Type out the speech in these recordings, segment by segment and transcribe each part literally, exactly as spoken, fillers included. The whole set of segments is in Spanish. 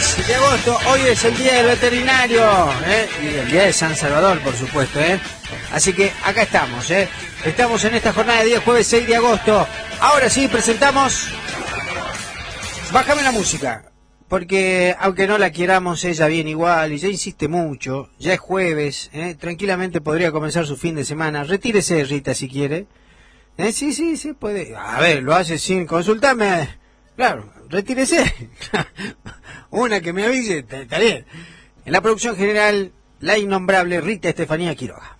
de agosto, hoy es el día del veterinario, ¿eh? Y el día de San Salvador, por supuesto, ¿eh? Así que acá estamos, ¿eh? Estamos en esta jornada de día jueves seis de agosto. Ahora sí, presentamos... Bájame la música, porque aunque no la quieramos, ella viene igual y ya insiste mucho. Ya es jueves, ¿eh? Tranquilamente podría comenzar su fin de semana. Retírese, Rita, si quiere. ¿Eh? Sí, sí, sí, puede. A ver, lo hace sin consultarme. Claro, retírese. Una que me avise, está bien. En la producción general, la innombrable Rita Estefanía Quiroga.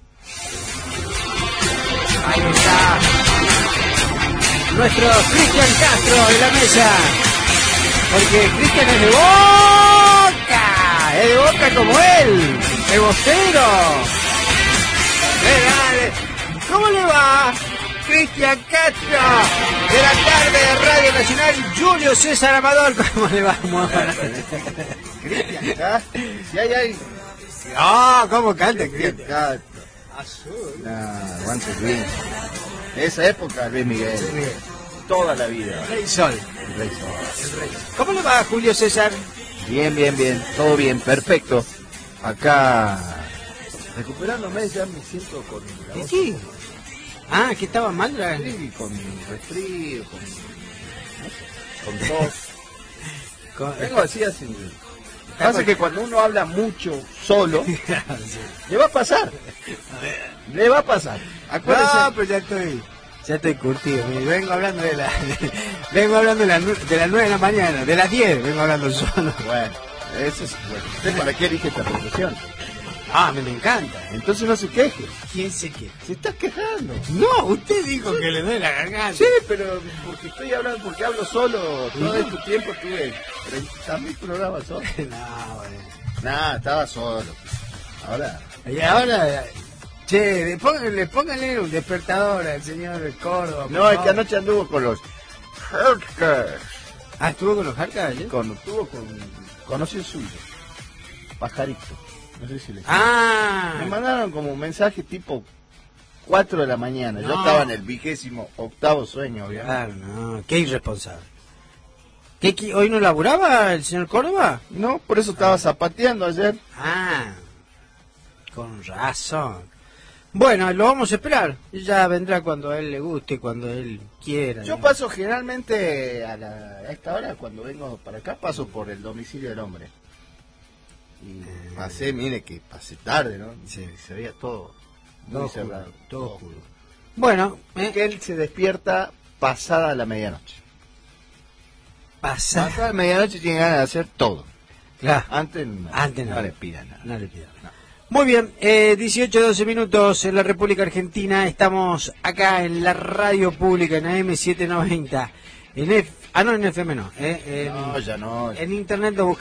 Ahí está. Nuestro Cristian Castro de la mesa. Porque Cristian es de Boca. Es de Boca como él. Es bostero. ¿Cómo le va? Cristian Castro, de la tarde de Radio Nacional, Julio César Amador, ¿cómo le va? Cristian Castro, si hay ahí. Ah, oh, ¿cómo canta Cristian Castro? Azul. Nah, aguante Luis. Esa época, Luis Miguel. Miguel. Toda la vida. Rey Sol. El Rey Sol. El Rey Sol. ¿Cómo le va, Julio César? Bien, bien, bien. Todo bien, perfecto. Acá, recuperándome, ya me siento con... ¿Qué sí? Ah, que estaba mal la... Sí, con resfrío, con... con tos. Con... Vengo así así. Pasa que cuando uno habla mucho solo, sí. Le va a pasar. Le va a pasar. Acuérdese. No, pues ya estoy... Ya estoy curtido. Vengo hablando de la... vengo hablando de, la, de las nueve de la mañana, de las diez vengo hablando solo. Bueno, eso es... Bueno. ¿Usted para qué elige esta profesión? Ah, me, me encanta. Entonces no se queje. ¿Quién se queja? Se está quejando. No, usted dijo sí. Que le duele la garganta. Sí, pero porque estoy hablando, porque hablo solo. Todo este tiempo tuve treinta mil programas solo. No, bueno. Nah, estaba solo. Ahora. Y ahora, che, póngale, póngale un despertador al señor Córdoba. No, es que anoche anduvo con los Hardcars. Ah, ¿estuvo con los Hardcars? ¿Eh? Con, estuvo con, conoció el suyo. Pajarito. No sé si les... Ah. Me mandaron como un mensaje tipo cuatro de la mañana. No. Yo estaba en el vigésimo octavo sueño, obviamente. Claro, no. Qué irresponsable. ¿Qué, qué, ¿Hoy no laburaba el señor Córdoba? No, por eso estaba ah. zapateando ayer. Ah. Con razón. Bueno, lo vamos a esperar. Ya vendrá cuando a él le guste, cuando él quiera. Yo ¿no? paso generalmente a, la, a esta hora, cuando vengo para acá, paso por el domicilio del hombre. Y pasé, mire que pasé tarde, ¿no? Se, se veía todo, todo muy oscuro, cerrado. Todo oscuro. Bueno, eh, que él se despierta pasada la medianoche. Pasada, pasada la medianoche tiene ganas de hacer todo. Claro. Antes, no, Antes no, no le pida nada. No le pida nada. Muy bien, eh, dieciocho doce minutos en la República Argentina. Estamos acá en la radio pública, en A M setecientos noventa. En F, ah, no, en F M no. Eh, en, no, ya no. En internet lo buscamos.